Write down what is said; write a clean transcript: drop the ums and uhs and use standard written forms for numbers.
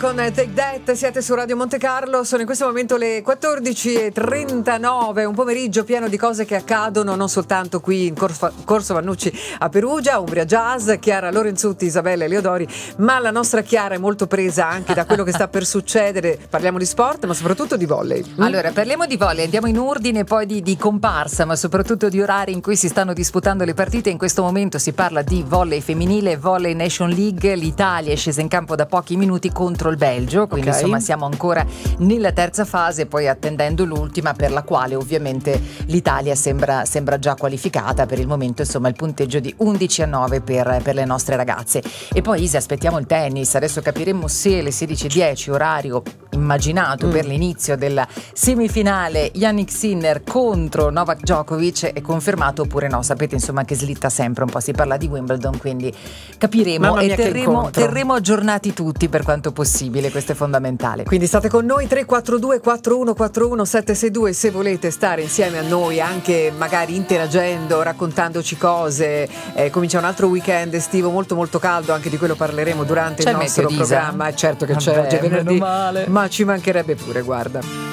con Take That, siete su Radio Monte Carlo, sono in questo momento le 14:39, un pomeriggio pieno di cose che accadono non soltanto qui in Corso Vannucci a Perugia, Umbria Jazz, Chiara Lorenzutti, Isabella Eleodori, ma la nostra Chiara è molto presa anche da quello che sta per succedere. Parliamo di sport, ma soprattutto di volley. Allora, parliamo di volley, andiamo in ordine poi di comparsa, ma soprattutto di orari in cui si stanno disputando le partite. In questo momento si parla di volley femminile, Volley Nation League. L'Italia è scesa in campo da pochi minuti contro il Belgio, quindi insomma siamo ancora nella terza fase, poi attendendo l'ultima, per la quale ovviamente l'Italia sembra già qualificata. Per il momento insomma il punteggio di 11-9 per le nostre ragazze. E poi Isa, aspettiamo il tennis, adesso capiremo se alle 16:10, orario immaginato per l'inizio della semifinale, Jannik Sinner contro Novak Djokovic, è confermato oppure no. Sapete insomma che slitta sempre un po', si parla di Wimbledon, quindi capiremo e terremo aggiornati tutti per quanto possibile, questo è fondamentale. Quindi state con noi, 342 4141 762 se volete stare insieme a noi, anche magari interagendo, raccontandoci cose. Comincia un altro weekend estivo molto molto caldo, anche di quello parleremo durante il nostro programma. Certo che c'è, oggi è venerdì, ma ci mancherebbe pure, guarda.